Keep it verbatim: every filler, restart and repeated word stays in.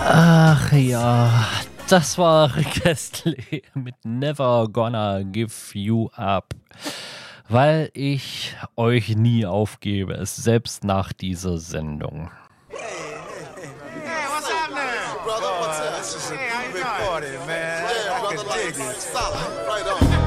Ach ja, das war Rick Astley mit Never Gonna Give You Up. Weil ich euch nie aufgebe, selbst nach dieser Sendung. Hey, what's happening? Brother, what's up? This is a big party, man. I can dig it. Solid. Right on.